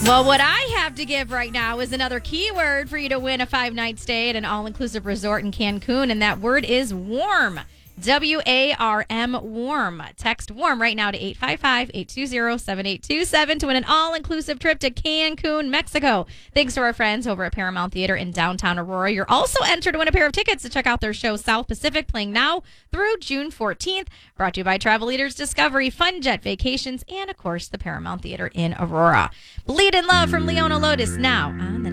Well, what I have to give right now is another keyword for you to win a 5-night stay at an all-inclusive resort in Cancun, and that word is warm. WARM, warm. Text warm right now to 855-820-7827 to win an all-inclusive trip to Cancun, Mexico. Thanks to our friends over at Paramount Theater in downtown Aurora. You're also entered to win a pair of tickets to check out their show South Pacific, playing now through June 14th. Brought to you by Travel Leaders Discovery, Fun Jet Vacations, and, of course, the Paramount Theater in Aurora. Bleed in Love from Leona Lotus now on the